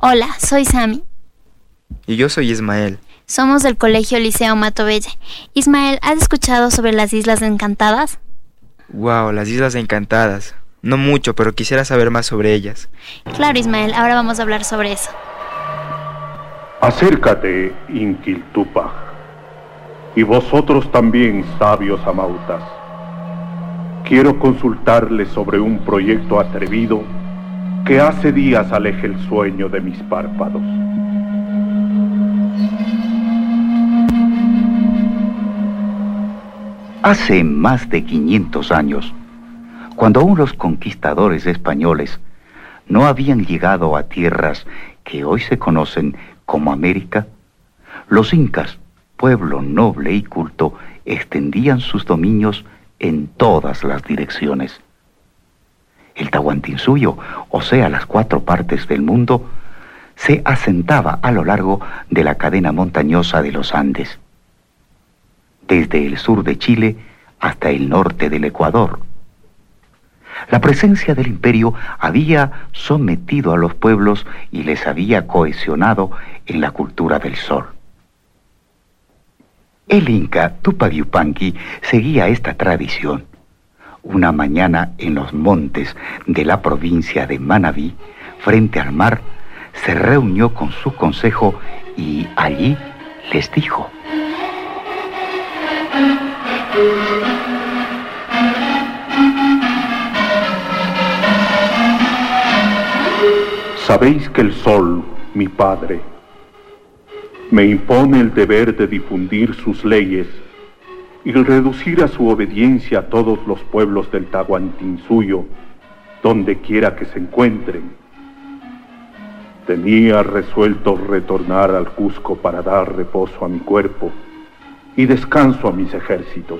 Hola, soy Sami. Y yo soy Ismael. Somos del Colegio Liceo Matobelle. Ismael, ¿has escuchado sobre las Islas Encantadas? Wow, las Islas Encantadas. No mucho, pero quisiera saber más sobre ellas. Claro, Ismael, ahora vamos a hablar sobre eso. Acércate, Inquil Túpac, y vosotros también, sabios amautas. Quiero consultarles sobre un proyecto atrevido que hace días aleja el sueño de mis párpados. Hace más de 500 años, cuando aún los conquistadores españoles no habían llegado a tierras que hoy se conocen como América, los incas, pueblo noble y culto, extendían sus dominios en todas las direcciones. El Tahuantinsuyo, o sea, las 4 partes del mundo, se asentaba a lo largo de la cadena montañosa de los Andes, desde el sur de Chile hasta el norte del Ecuador. La presencia del imperio había sometido a los pueblos y les había cohesionado en la cultura del sol. El inca Tupac Yupanqui seguía esta tradición. Una mañana en los montes de la provincia de Manabí, frente al mar, se reunió con su consejo y allí les dijo: Sabéis que el sol, mi padre, me impone el deber de difundir sus leyes y reducir a su obediencia a todos los pueblos del Tahuantinsuyo, donde quiera que se encuentren. Tenía resuelto retornar al Cusco para dar reposo a mi cuerpo y descanso a mis ejércitos.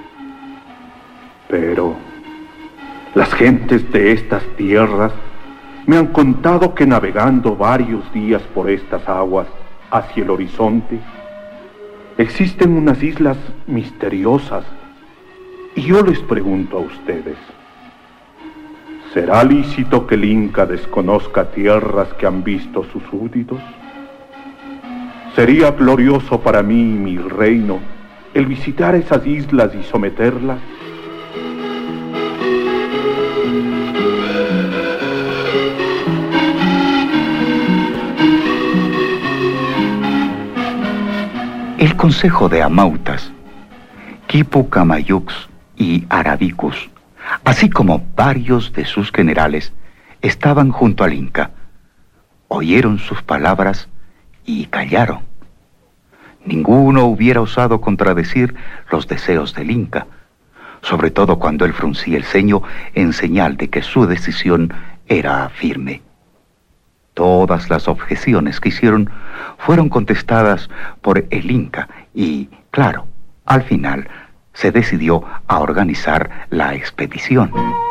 Pero las gentes de estas tierras me han contado que navegando varios días por estas aguas hacia el horizonte, existen unas islas misteriosas, y yo les pregunto a ustedes, ¿será lícito que el Inca desconozca tierras que han visto sus súbditos? ¿Sería glorioso para mí y mi reino el visitar esas islas y someterlas? El consejo de amautas, Quipu Camayux y Arabicus, así como varios de sus generales, estaban junto al Inca. Oyeron sus palabras y callaron. Ninguno hubiera osado contradecir los deseos del Inca, sobre todo cuando él fruncía el ceño en señal de que su decisión era firme. Todas las objeciones que hicieron fueron contestadas por el Inca y, claro, al final se decidió a organizar la expedición.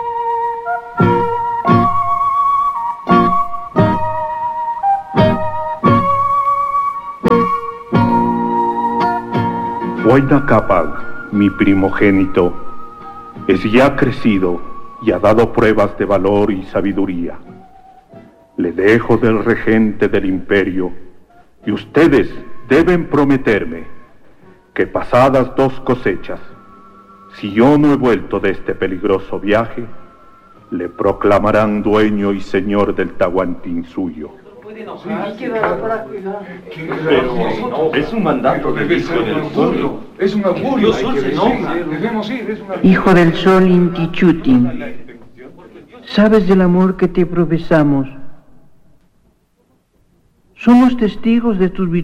Huayna Capac, mi primogénito, es ya crecido y ha dado pruebas de valor y sabiduría. Le dejo del regente del imperio, y ustedes deben prometerme que pasadas 2 cosechas, si yo no he vuelto de este peligroso viaje, le proclamarán dueño y señor del Tahuantinsuyo. Pero es un mandato del hijo del sol. Es un augurio. Debemos ir. Hijo del sol Intichutin, sabes del amor que te profesamos. Somos testigos de tus virtudes.